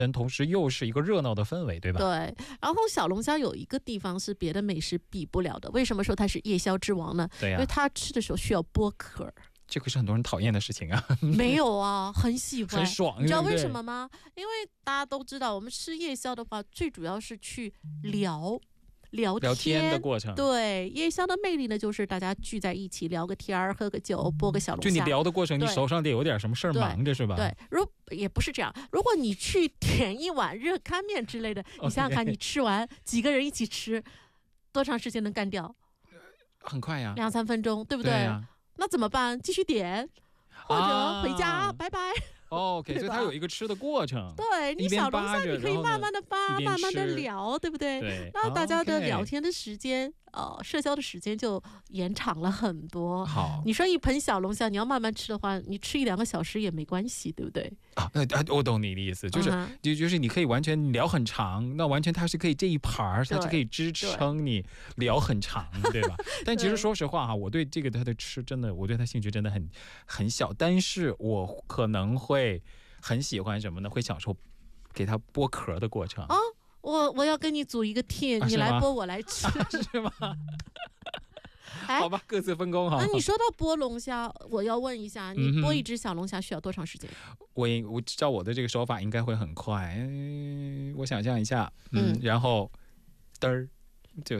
同时又是一个热闹的氛围，对吧？ 对。然后小龙虾有一个地方是别的美食比不了的，为什么说它是夜宵之王呢？ 对呀、 因为它吃的时候需要剥壳。 这个是很多人讨厌的事情啊。 没有啊，很喜欢， 很爽， 你知道为对不对什么吗？因为大家都知道，我们吃夜宵的话，最主要是去聊天的过程。 对，夜宵的魅力呢，就是大家聚在一起聊个天儿，喝个酒，剥个小龙虾。 就你聊的过程，你对手上得有点什么事儿忙着是吧？ 对，也不是这样。如果你去点一碗热干面之类的，你想想看，你吃完几个人一起吃，多长时间能干掉？ 很快呀 ，2-3分钟，对不对？ 对呀那怎么办？继续点，或者回家，拜拜。 OK， 所以它有一个吃的过程。 对，你小龙虾你可以慢慢的扒，慢慢的聊，对不对？ 对， 那大家的聊天的时间，社交的时间就延长了很多。 好， 你说一盆小龙虾，你要慢慢吃的话，你吃1-2个小时也没关系，对不对？ 我懂你的意思，就是你可以完全聊很长，那完全它是可以这一盘它是可以支撑你聊很长，对吧？但其实说实话哈，我对这个它的吃真的，我对它兴趣真的很小，但是我可能会很喜欢什么呢？会享受给它剥壳的过程。 我要跟你组一个 team，你来剥我来吃， 是吗？好吧，各自分工哈。 那你说到剥龙虾，我要问一下，你剥一只小龙虾需要多长时间？ 我照我的这个手法应该会很快。我想象一下，然后嘚儿。就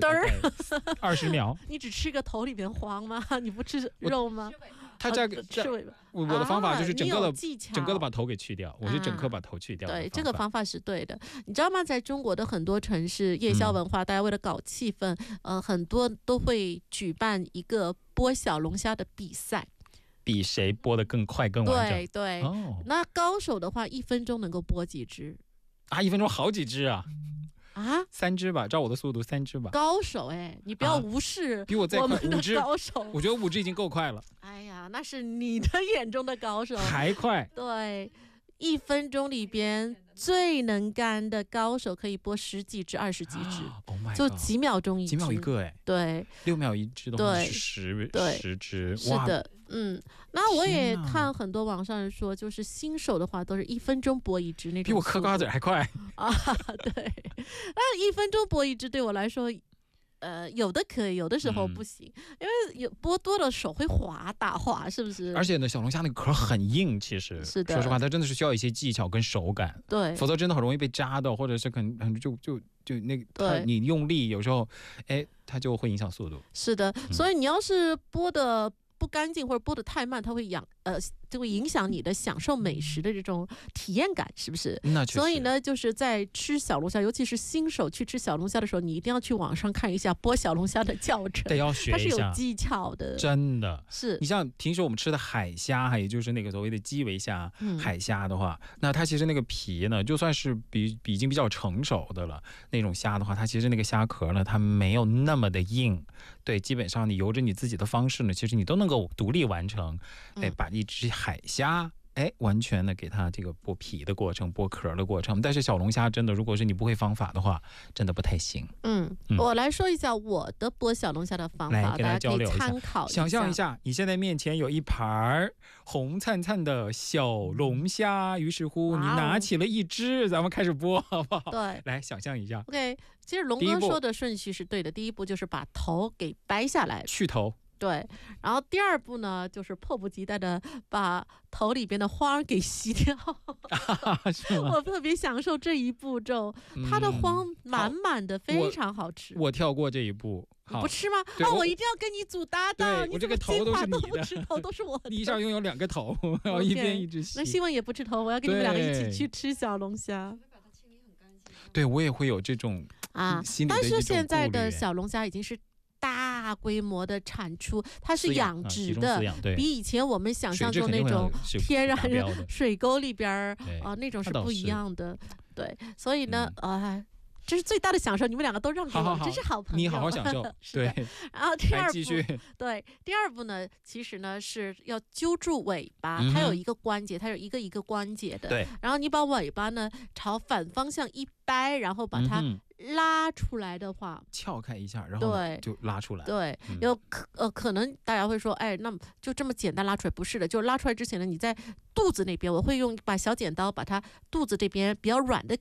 20秒。 你只吃个头里边黄吗？你不吃肉吗？ 它这个我的方法就是整个的把头给去掉，我是整个把头去掉。 对，这个方法是对的。你知道吗？在中国的很多城市，夜宵文化，大家为了搞气氛，很多都会举办一个剥小龙虾的比赛， 比谁剥得更快更完整。 对，那高手的话，1分钟能够剥几只 ？1分钟好几只啊！3只吧，照我的速度3只吧。 高手你不要无视比我再快 5只高手。 我觉得5只已经够快了。 哎呀，那是你的眼中的高手， 还快。 对，1分钟里边最能干的高手可以剥10几只、20几只，就几秒钟一只， 几秒一个对 ，6秒一只的话是10只， 是的，那我也看很多网上人说，就是新手的话都是1分钟剥一只那种， 比我嗑瓜子还快对，那1分钟剥一只对我来说。有的可以，有的时候不行，因为剥多了手会打滑，是不是？ 而且呢，小龙虾那个壳很硬，其实是的， 说实话，它真的是需要一些技巧跟手感， 对， 否则真的很容易被扎到，或者是就那个你用力有时候，它就会影响速度。 是的，所以你要是剥的不干净或者剥得太慢，它会就会影响你的享受美食的这种体验感，是不是？ 那确实。 所以呢，就是在吃小龙虾，尤其是新手去吃小龙虾的时候，你一定要去网上看一下剥小龙虾的教程， 得要学一下， 它是有技巧的， 真的是。 你像平时我们吃的海虾，还有就是那个所谓的基围虾、海虾的话，那它其实那个皮呢，就算是已经比较成熟的了那种虾的话，它其实那个虾壳呢，它没有那么的硬。对，基本上你由着你自己的方式呢，其实你都能够独立完成。把一只海虾完全的给它这个剥皮的过程、剥壳的过程。但是小龙虾真的，如果是你不会方法的话，真的不太行。 我来说一下我的剥小龙虾的方法， 大家可以参考一下。 想象一下，你现在面前有一盘红灿灿的小龙虾，于是乎你拿起了一只，咱们开始剥，好不好？ 对， 来想象一下。 OK， 其实龙哥说的顺序是对的。第一步就是把头给掰下来， 去头。 对，然后第2步呢，就是迫不及待的把头里边的花给吸掉。我特别享受这一步骤，它的花满满的，非常好吃。 我跳过这一步， 你不吃吗？我一定要跟你组搭档。 我这个头都是你的， 头都是我的。 你一下拥有2个头，然后一边一直吸。 那希望也不吃头，我要跟你们2个一起去吃小龙虾。 对，我也会有这种心里的一种顾虑。 但是现在的小龙虾已经是大规模的产出，它是养殖的，比以前我们想象中那种天然水沟里边那种是不一样的。对，所以呢， 这是最大的享受，你们两个都让给我，真是好朋友。 你好好享受。对。 然后第二步呢，其实呢是要揪住尾巴，它有一个关节，它有一个关节的。 对。 然后你把尾巴呢朝反方向一掰，然后把它拉出来的话， 撬开一下，然后就拉出来。 对，可能大家会说，哎，那么就这么简单拉出来？不是的，就拉出来之前呢，你在肚子那边，我会用把小剪刀把它肚子这边比较软的